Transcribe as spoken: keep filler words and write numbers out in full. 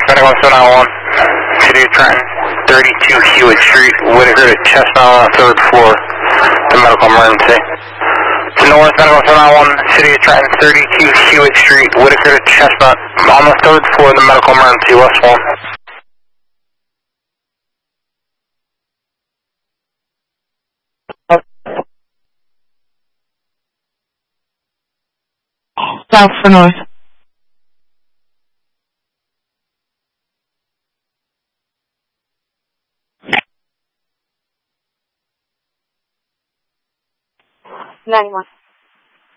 Medical seven nine one, City of Trenton, thirty-two Hewitt Street, Whitaker to Chestnut on the third floor, the medical emergency. To North Medical seven nine one, City of Trenton, thirty-two Hewitt Street, Whitaker to Chestnut on the third floor, the medical emergency, West one. South for North. ninety-one.